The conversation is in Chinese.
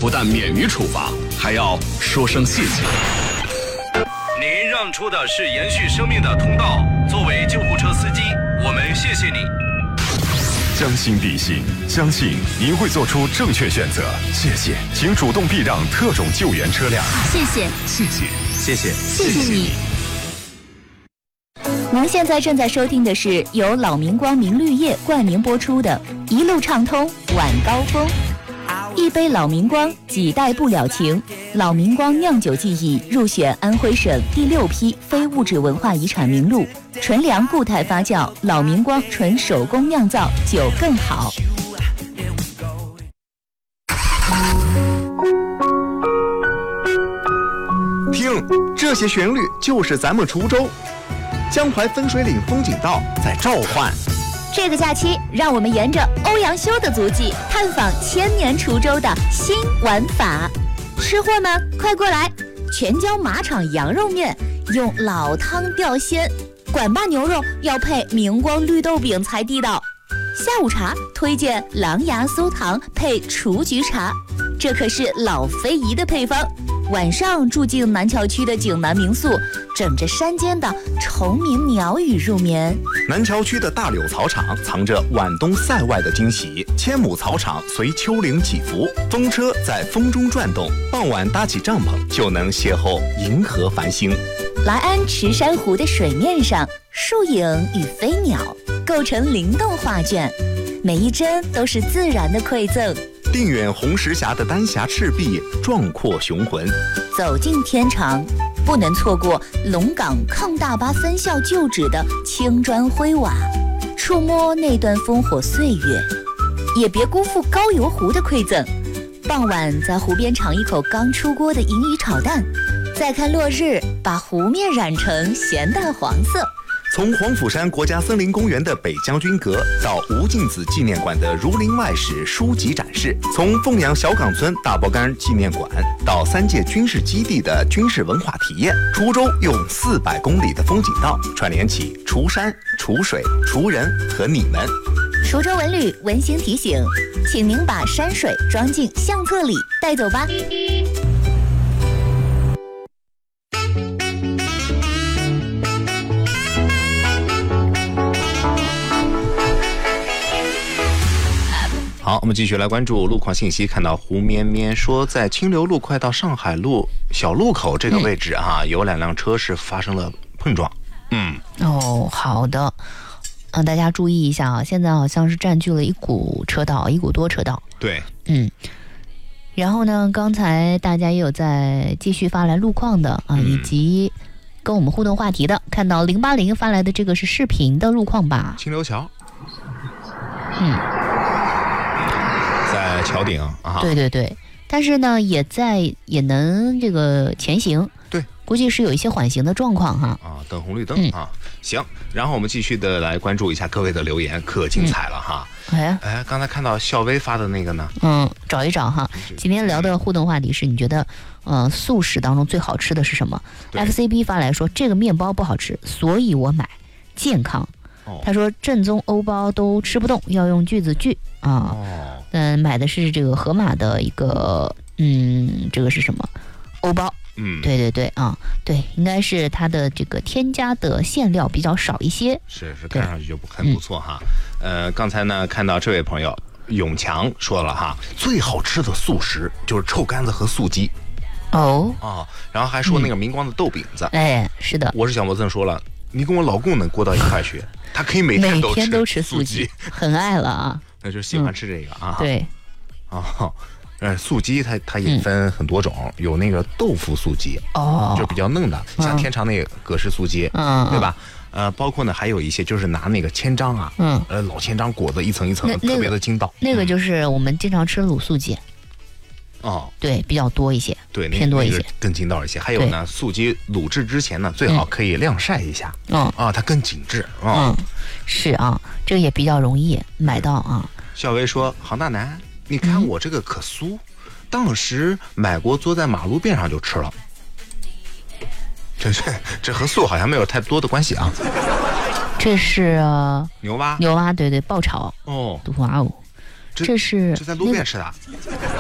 不但免于处罚，还要说声谢谢。 您让出的是延续生命的通道，作为救护车司机，我们谢谢你。 将心比心，相信您会做出正确选择。谢谢，请主动避让特种救援车辆。 谢谢， 谢谢，谢谢， 谢谢你。您现在正在收听的是由老明光明绿业冠名播出的《一路畅通晚高峰》。一杯老明光，几代不了情。老明光酿酒技艺入选安徽省第6批非物质文化遗产名录。纯粮固态发酵，老明光纯手工酿造，酒更好。 听，这些旋律就是咱们滁州江淮分水岭风景道在召唤。 这个假期，让我们沿着欧阳修的足迹，探访1000年滁州的新玩法。吃货们，快过来！全椒马场羊肉面用老汤吊鲜，管坝牛肉要配明光绿豆饼才地道。下午茶推荐狼牙酥糖配雏菊茶，这可是老非遗的配方。晚上住进南桥区的景南民宿，枕着山间的虫鸣鸟语入眠。 南桥区的大柳草场藏着晚冬塞外的惊喜，千亩草场随丘陵起伏，风车在风中转动，傍晚搭起帐篷就能邂逅银河繁星。 来安池珊瑚的水面上，树影与飞鸟构成灵动画卷，每一帧都是自然的馈赠。 定远红石峡的丹霞赤壁壮阔雄浑， 走进天长，不能错过龙岗抗大巴分校旧址的青砖灰瓦，触摸那段烽火岁月，也别辜负高邮湖的馈赠。傍晚在湖边尝一口刚出锅的银鱼炒蛋，再看落日，把湖面染成咸淡黄色。 从黄甫山国家森林公园的北将军阁到吴敬梓纪念馆的儒林外史书籍展示，从凤阳小岗村大包干纪念馆到3届军事基地的军事文化体验，滁州用400公里的风景道串联起滁山、滁水、滁人和你们。 滁州文旅温馨提醒，请您把山水装进相册里带走吧。 好，我们继续来关注路况信息。看到胡绵绵说，在清流路快到上海路小路口这个位置有2辆车是发生了碰撞。 好的，大家注意一下啊，现在好像是占据了一股多车道。对，然后呢，刚才大家也有在继续发来路况的以及跟我们互动话题的，看到080发来的这个是视频的路况吧？ 清流桥。在桥顶对，但是呢也能这个前行， 对， 估计是有一些缓行的状况等红绿灯行，然后我们继续的来关注一下各位的留言，可精彩了刚才看到笑薇发的那个呢， 找一找今天聊的互动话题是你觉得素食当中最好吃的是什么？ FCB 发来说这个面包不好吃，所以我买健康。他说正宗欧包都吃不动，要用句子句买的是这个盒马的一个这个是什么欧包？对，应该是它的这个添加的馅料比较少一些， 是看上去就很不错刚才呢看到这位朋友永强说了最好吃的素食就是臭干子和素鸡然后还说那个明光的豆饼子。 是的， 我是小摩森说了，你跟我老公能过到一块去，他可以每天都吃素鸡， 很爱了那就喜欢吃这个对素鸡它也分很多种，有那个豆腐素鸡就比较嫩的，像天长那个葛氏素鸡对吧？包括呢还有一些就是拿那个千张老千张裹的一层一层的，特别的筋道。那个就是我们经常吃卤素鸡对，比较多一些， 对， 偏多一些， 更筋道一些。还有呢，素鸡卤制之前呢，最好可以晾晒一下它更紧致是这个也比较容易买到小薇说：“郝大南，你看我这个可酥，当时买过，坐在马路边上就吃了。这和素好像没有太多的关系这是牛蛙， 对，爆炒哇哦， 这是在路边吃的。